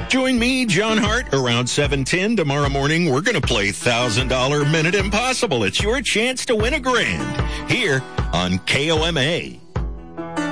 Join me, John Hart, around 7:10 tomorrow morning. We're going to play $1,000 Minute Impossible. It's your chance to win $1,000 here on KOMA.